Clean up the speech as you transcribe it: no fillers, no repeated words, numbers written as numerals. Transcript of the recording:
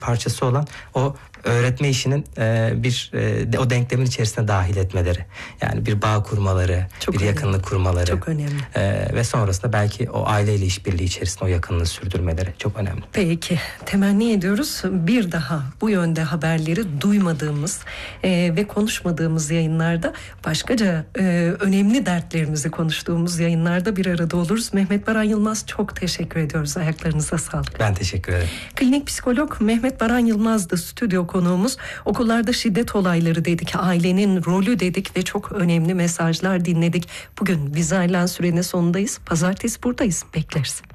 parçası olan o öğretme işinin o denklemin içerisine dahil etmeleri. Yani bir bağ kurmaları, çok bir önemli. yakınlık kurmaları. Çok önemli. Ve sonrasında belki o aileyle işbirliği içerisinde o yakınlığı sürdürmeleri çok önemli. Peki, temenni ediyoruz bir daha bu yönde haberleri duymadığımız ve konuşmadığımız yayınlarda, başkaca önemli dertlerimizi konuştuğumuz yayınlarda bir arada oluruz. Mehmet Baran Yılmaz, çok teşekkür ediyoruz. Ayaklarınıza sağlık. Ben teşekkür ederim. Klinik psikolog Mehmet Baran Yılmaz da stüdyo konuğumuz. Okullarda şiddet olayları dedik, ailenin rolü dedik ve çok önemli mesajlar dinledik. Bugün bize ayrılan sürenin sonundayız. Pazartesi buradayız. Bekleriz.